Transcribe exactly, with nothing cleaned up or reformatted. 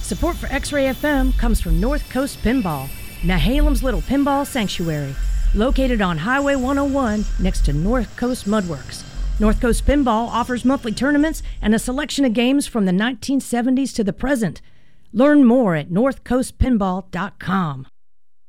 Support for X-Ray F M comes from North Coast Pinball, Nehalem's little pinball sanctuary, located on Highway one oh one next to North Coast Mudworks. North Coast Pinball offers monthly tournaments and a selection of games from the nineteen seventies to the present. Learn more at north coast pinball dot com.